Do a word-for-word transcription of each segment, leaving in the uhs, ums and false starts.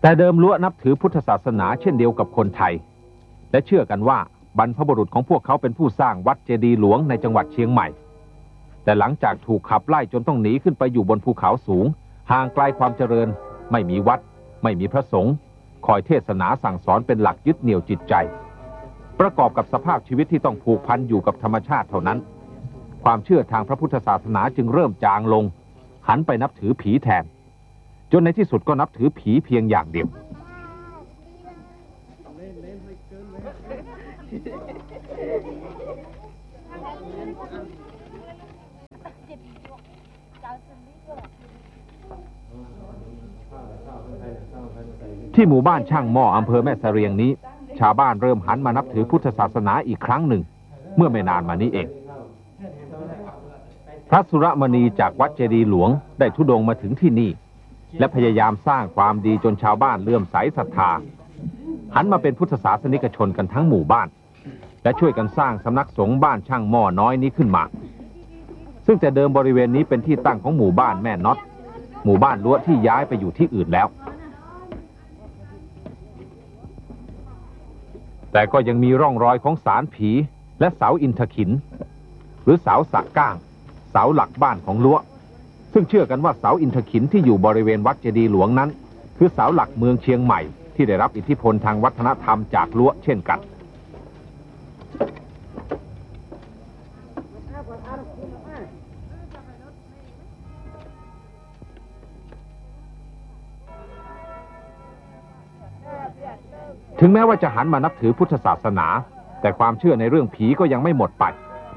แต่เดิมล้วนนับถือพุทธศาสนาเช่นเดียวกับคนไทยและเชื่อกันว่าบรรพบุรุษของพวกเขาเป็นผู้สร้างวัดเจดีย์หลวงในจังหวัดเชียงใหม่แต่หลังจากถูกขับไล่จนต้องหนีขึ้นไปอยู่บนภูเขาสูงห่างไกลความเจริญไม่มีวัดไม่มีพระสงฆ์คอยเทศนาสั่งสอนเป็นหลักยึดเหนี่ยวจิตใจประกอบกับสภาพชีวิตที่ต้องผูกพันอยู่กับธรรมชาติเท่านั้นความเชื่อทางพระพุทธศาสนาจึงเริ่มจางลงหันไปนับถือผีแทนจนในที่สุดก็นับถือผีเพียงอย่างเดียวที่หมู่บ้านช่างหม้ออำเภอแม่เสรียงนี้ชาวบ้านเริ่มหันมานับถือพุทธศาสนาอีกครั้งหนึ่งเมื่อไม่นานมานี้เองพระสุรมณีจากวัดเจดีย์หลวงได้ธุดงค์มาถึงที่นี่และพยายามสร้างความดีจนชาวบ้านเลื่อมใสศรัทธาหันมาเป็นพุทธศาสนิกชนกันทั้งหมู่บ้านและช่วยกันสร้างสำนักสงฆ์บ้านช่างหม้อน้อยนี้ขึ้นมาซึ่งแต่เดิมบริเวณนี้เป็นที่ตั้งของหมู่บ้านแม่น็อตหมู่บ้านล้วที่ย้ายไปอยู่ที่อื่นแล้วแต่ก็ยังมีร่องรอยของศาลผีและเสาอินทขินหรือเสาสักก้างเสาหลักบ้านของล้วซึ่งเชื่อกันว่าเสาอินทขินที่อยู่บริเวณวัดเจดีย์หลวงนั้นคือเสาหลักเมืองเชียงใหม่ที่ได้รับอิทธิพลทางวัฒนธรรมจากล้วเช่นกันถึงแม้ว่าจะหันมานับถือพุทธศาสนาแต่ความเชื่อในเรื่องผีก็ยังไม่หมดไป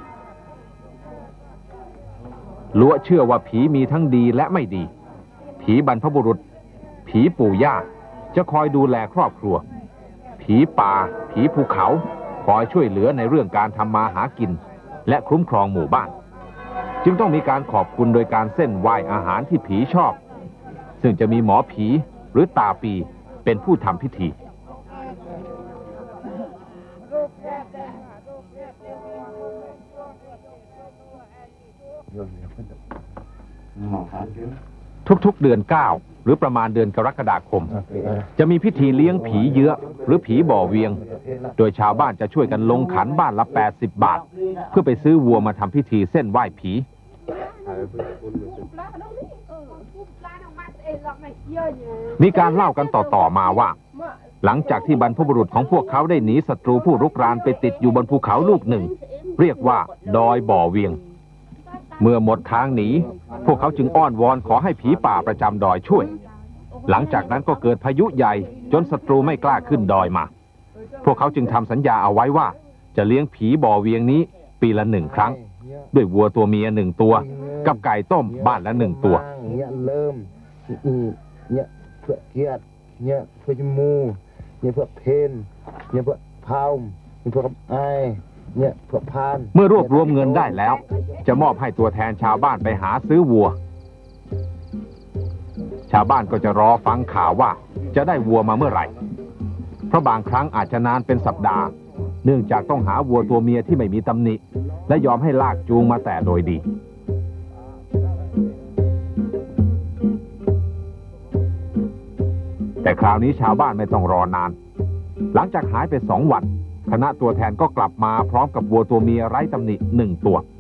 ล้วเชื่อว่าผีมีทั้งดีและไม่ดีผีบรรพบุรุษผีปู่ย่าจะคอยดูแลครอบครัวผีป่าผีภูเขาคอยช่วยเหลือในเรื่องการทำมาหากินและคุ้มครองหมู่บ้านจึงต้องมีการขอบคุณโดยการเส้นไหว้อาหารที่ผีชอบซึ่งจะมีหมอผีหรือตาปีเป็นผู้ทำพิธีทุกๆเดือนเก้าหรือประมาณเดือนกรกฎาคมจะมีพิธีเลี้ยงผีเยื้อหรือผีบ่อเวียงโดยชาวบ้านจะช่วยกันลงขันบ้านละแปดสิบบาทเพื่อไปซื้อวัวมาทำพิธีเส้นไหว้ผีมีการเล่ากันต่อๆมาว่าหลังจากที่บรรพบุรุษของพวกเขาได้หนีศัตรูผู้รุกรานไปติดอยู่บนภูเขาลูกหนึ่งเรียกว่าดอยบ่อเวียงเมื่อหมดทางหนีพวกเขาจึงอ้อนวอนขอให้ผีป่าประจำดอยช่วยหลังจากนั้นก็เกิดพายุใหญ่จนศัตรูไม่กล้าขึ้นดอยมาพวกเขาจึงทำสัญญาเอาไว้ว่าจะเลี้ยงผีบ่อเวียงนี้ปีละหนึ่งครั้งด้วยวัวตัวเมียหนึ่งตัวกับไก่ต้มบ้านละหนึ่งตัวเนี่ยเริ่มเนี่ยเพื่อเกียรติเนี่ยเพื่อจมูกเนี่ยเพื่อเพนเนี่ยเพื่อพาวเนี่ยเพื่อไอเนี่ยเพื่อพานเมื่อรวบรวมเงินได้แล้วจะมอบให้ตัวแทนชาวบ้านไปหาซื้อวัวชาวบ้านก็จะรอฟังข่าวว่าจะได้วัวมาเมื่อไหร่เพราะบางครั้งอาจจะนานเป็นสัปดาห์เนื่องจากต้องหาวัวตัวเมียที่ไม่มีตำหนิและยอมให้ลากจูงมาแต่โดยดีแต่คราวนี้ชาวบ้านไม่ต้องรอนานหลังจากหายไปสองวันคณะตัวแทนก็กลับมาพร้อมกับวัวตัวเมียไร้ตำหนิหนึ่งตัว